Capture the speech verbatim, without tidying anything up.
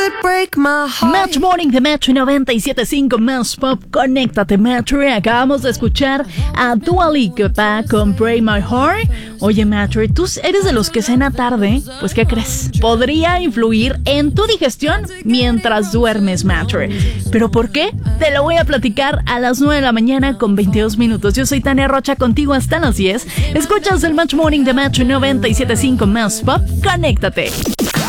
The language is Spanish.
would break my heart. Match Morning de Metro noventa y siete punto cinco más Pop. Conéctate, Metro. Acabamos de escuchar a Dua Lipa con Break My Heart. Oye, Metro, ¿tú eres de los que cena tarde? Pues, ¿qué crees? Podría influir en tu digestión mientras duermes, Metro. ¿Pero por qué? Te lo voy a platicar a las nueve de la mañana con veintidós minutos. Yo soy Tania Rocha, contigo hasta las diez. Escuchas el Match Morning de Metro noventa y siete punto cinco más Pop. Conéctate.